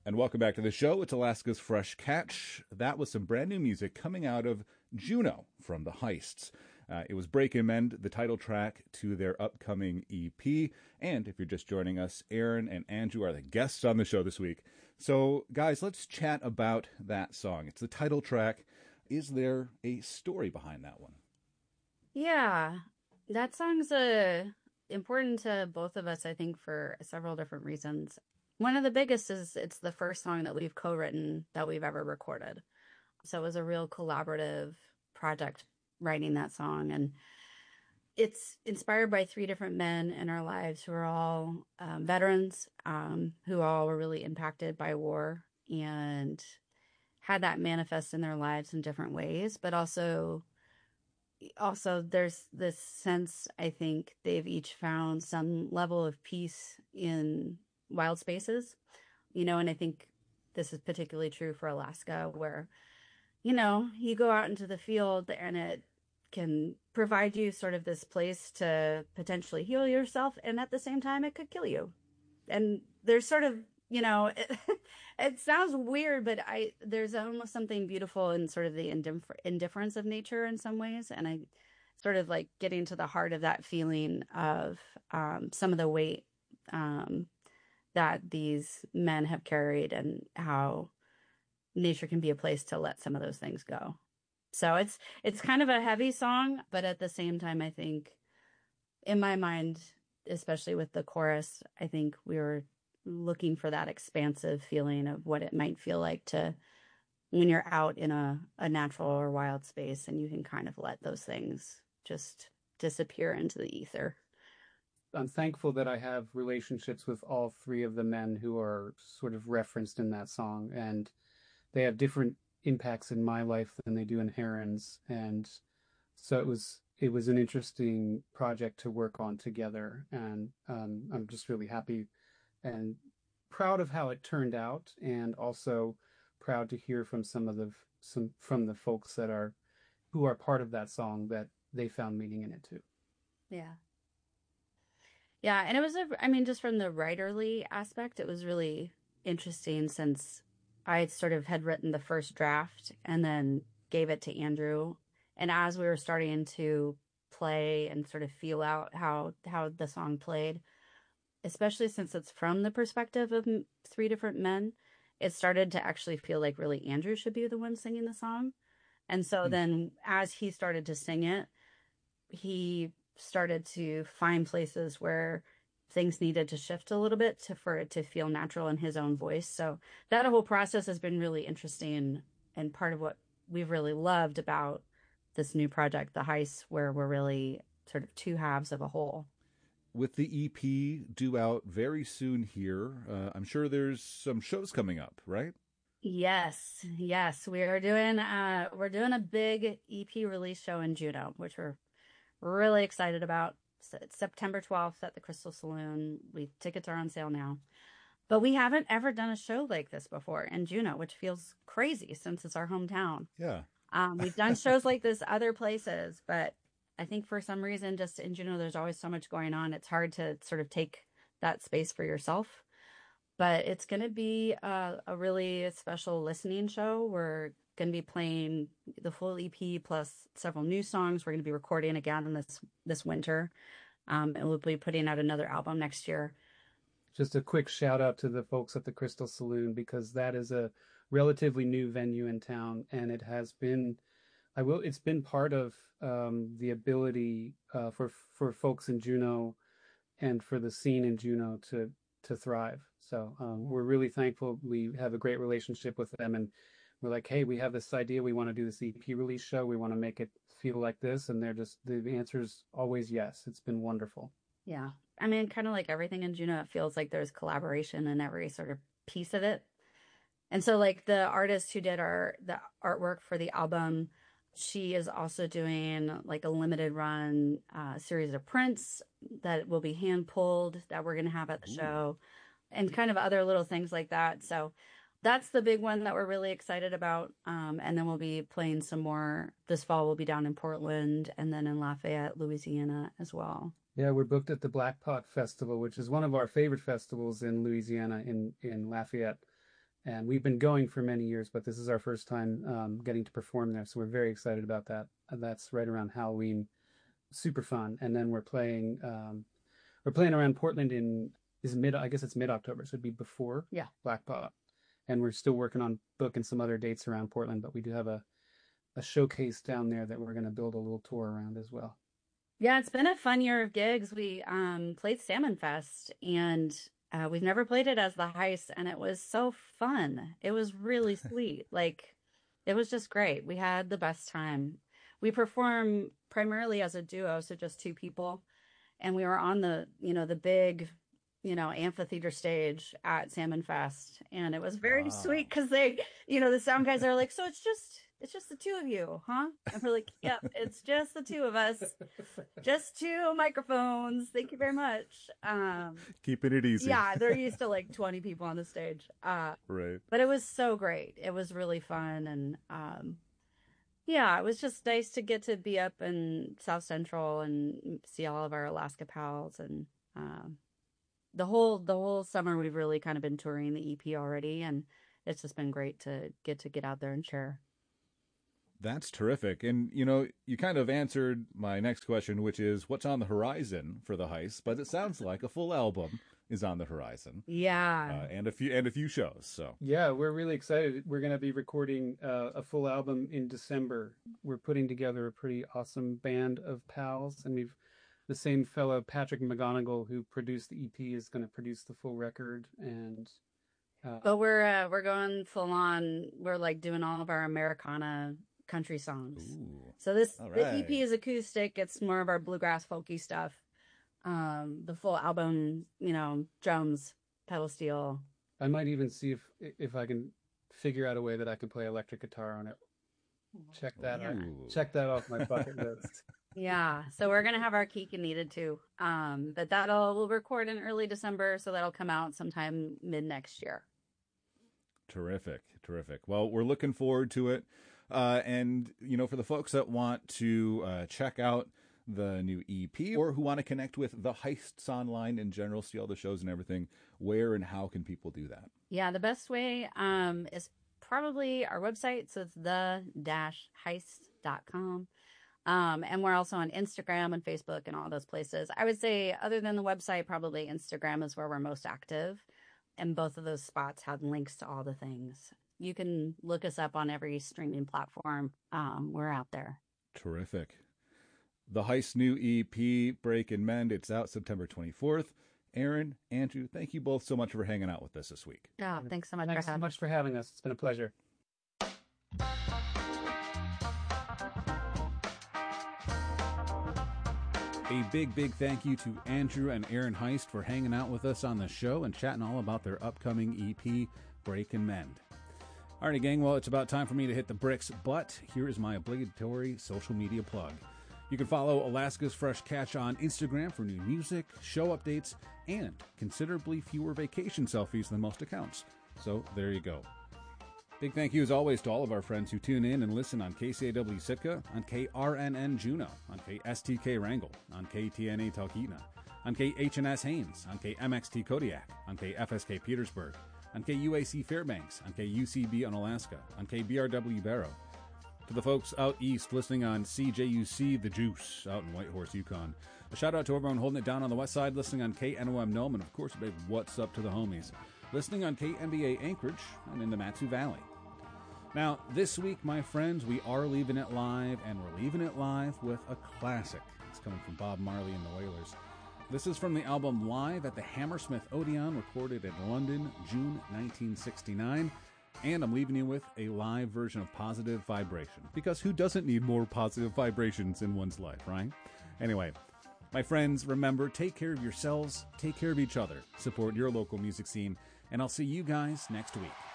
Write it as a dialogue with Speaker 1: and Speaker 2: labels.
Speaker 1: And welcome back to the show. It's Alaska's Fresh Catch. That was some brand new music coming out of Juno from the Heists. It was Break and Mend, the title track to their upcoming EP. And if you're just joining us, Aaron and Andrew are the guests on the show this week. So, guys, let's chat about that song. It's the title track. Is there a story behind that one?
Speaker 2: Yeah, that song's important to both of us, I think, for several different reasons. One of the biggest is it's the first song that we've co-written that we've ever recorded. So it was a real collaborative project writing that song. And it's inspired by three different men in our lives who are all veterans, who all were really impacted by war and had that manifest in their lives in different ways, but also there's this sense I think they've each found some level of peace in wild spaces, and I think this is particularly true for Alaska where, you go out into the field and it can provide you sort of this place to potentially heal yourself, and at the same time it could kill you. And there's sort of, it sounds weird, but there's almost something beautiful in sort of the indifference of nature in some ways. And I sort of like getting to the heart of that feeling of some of the weight um, that these men have carried and how nature can be a place to let some of those things go. So it's kind of a heavy song, but at the same time, I think in my mind, especially with the chorus, I think we were looking for that expansive feeling of what it might feel like to when you're out in a natural or wild space and you can kind of let those things just disappear into the ether.
Speaker 3: I'm thankful that I have relationships with all three of the men who are sort of referenced in that song, and they have different impacts in my life than they do in Heron's, and so it was an interesting project to work on together, and I'm just really happy and proud of how it turned out, and also proud to hear from some from the folks that are who are part of that song that they found meaning in it too.
Speaker 2: Yeah. Yeah, and it was I mean, just from the writerly aspect, it was really interesting since I sort of had written the first draft and then gave it to Andrew. And as we were starting to play and sort of feel out how the song played, especially since it's from the perspective of three different men, it started to actually feel like really Andrew should be the one singing the song. And so
Speaker 3: Hmm.
Speaker 2: then as he started to sing it, he started to find places where things needed to shift a little bit for it to feel natural in his own voice. So that whole process has been really interesting and part of what we've really loved about this new project, The Heist, where we're really sort of two halves of a whole.
Speaker 1: With the EP due out very soon here, I'm sure there's some shows coming up, right?
Speaker 2: Yes, yes, we're doing a big EP release show in Juneau, which we're really excited about. So it's September 12th at the Crystal Saloon. Tickets are on sale now. But we haven't ever done a show like this before in Juneau, which feels crazy since it's our hometown.
Speaker 1: Yeah.
Speaker 2: We've done shows like this other places, but I think for some reason, just in Juneau, there's always so much going on. It's hard to sort of take that space for yourself. But it's going to be a really special listening show. We're going to be playing the full EP plus several new songs. We're going to be recording again this winter, and we'll be putting out another album next year.
Speaker 3: Just a quick shout out to the folks at the Crystal Saloon because that is a relatively new venue in town, and it's been part of the ability for folks in Juneau and for the scene in Juneau to thrive. So we're really thankful. We have a great relationship with them, and we're like, hey, we have this idea. We want to do this EP release show. We want to make it feel like this, and the answer's always yes. It's been wonderful.
Speaker 2: Yeah. I mean, kind of like everything in Juneau, it feels like there's collaboration in every sort of piece of it. And so like the artist who did the artwork for the album, she is also doing like a limited run series of prints that will be hand pulled that we're going to have at the
Speaker 1: Ooh.
Speaker 2: show and kind of other little things like that. So that's the big one that we're really excited about. And then we'll be playing some more this fall. We'll be down in Portland and then in Lafayette, Louisiana as well.
Speaker 3: Yeah, we're booked at the Black Pot Festival, which is one of our favorite festivals in Louisiana in Lafayette. And we've been going for many years, but this is our first time getting to perform there. So we're very excited about that. That's right around Halloween. Super fun. And then we're playing around Portland I guess it's mid-October. So it'd be before Black Pot. And we're still working on booking some other dates around Portland, but we do have a showcase down there that we're going to build a little tour around as well.
Speaker 2: Yeah, it's been a fun year of gigs. We played Salmon Fest, and we've never played it as the Heist, and it was so fun. It was really sweet. Like, it was just great. We had the best time. We perform primarily as a duo, so just two people, and we were on the big, amphitheater stage at Salmon Fest, and it was very sweet because they, the sound guys are like, so it's just the two of you, huh? And we're like, yep, it's just the two of us. Just two microphones. Thank you very much.
Speaker 1: Keeping it easy.
Speaker 2: Yeah, they're used to like 20 people on the stage.
Speaker 1: Right.
Speaker 2: But it was so great. It was really fun. And yeah, it was just nice to get to be up in South Central and see all of our Alaska pals. And the whole summer we've really kind of been touring the EP already. And it's just been great to get out there and share.
Speaker 1: That's terrific. And, you kind of answered my next question, which is what's on the horizon for the Heist, but it sounds like a full album is on the horizon.
Speaker 2: Yeah.
Speaker 1: And a few shows. So
Speaker 3: yeah, we're really excited. We're going to be recording a full album in December. We're putting together a pretty awesome band of pals, and the same fellow, Patrick McGonigal, who produced the EP, is going to produce the full record. And
Speaker 2: but we're going full on. We're like doing all of our Americana country songs.
Speaker 1: Ooh,
Speaker 2: so the EP is acoustic. It's more of our bluegrass folky stuff. The full album, drums, pedal steel.
Speaker 3: I might even see if I can figure out a way that I can play electric guitar on it. Check that out. Check that off my bucket list.
Speaker 2: Yeah, so we're gonna have our Kika Needed too. But we'll record in early December, so that'll come out sometime mid next year.
Speaker 1: Terrific. Well, we're looking forward to it. And, for the folks that want to check out the new EP or who want to connect with the Heists online in general, see all the shows and everything, where and how can people do that?
Speaker 2: Yeah, the best way is probably our website. So it's the-heist.com. And we're also on Instagram and Facebook and all those places. I would say other than the website, probably Instagram is where we're most active. And both of those spots have links to all the things. You can look us up on every streaming platform. We're out there.
Speaker 1: Terrific. The Heist new EP, Break and Mend, it's out September 24th. Erin, Andrew, thank you both so much for hanging out with us this week.
Speaker 2: Oh, thanks so much
Speaker 3: for having us. It's been a pleasure.
Speaker 1: A big thank you to Andrew and Erin Heist for hanging out with us on the show and chatting all about their upcoming EP, Break and Mend. Alrighty, gang, well, it's about time for me to hit the bricks, but here is my obligatory social media plug. You can follow Alaska's Fresh Catch on Instagram for new music, show updates, and considerably fewer vacation selfies than most accounts. So there you go. Big thank you, as always, to all of our friends who tune in and listen on KCAW Sitka, on KRNN Juneau, on KSTK Wrangell, on KTNA Talkeetna, on KHNS Haines, on KMXT Kodiak, on KFSK Petersburg, on KUAC Fairbanks, on KUCB on Alaska, on KBRW Barrow. To the folks out east listening on CJUC The Juice out in Whitehorse, Yukon. A shout out to everyone holding it down on the west side, listening on KNOM Nome, and of course a big what's up to the homies. Listening on KMBA Anchorage and in the Matsu Valley. Now, this week, my friends, we are leaving it live, and we're leaving it live with a classic. It's coming from Bob Marley and the Wailers. This is from the album Live at the Hammersmith Odeon, recorded in London, June 1969. And I'm leaving you with a live version of Positive Vibration, because who doesn't need more positive vibrations in one's life, right? Anyway, my friends, remember, take care of yourselves, take care of each other, support your local music scene, and I'll see you guys next week.